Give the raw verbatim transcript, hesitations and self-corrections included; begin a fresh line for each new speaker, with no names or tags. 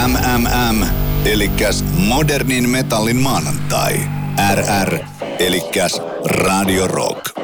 M M M, elikkäs modernin metallin maanantai. R R, elikkäs Radio Rock.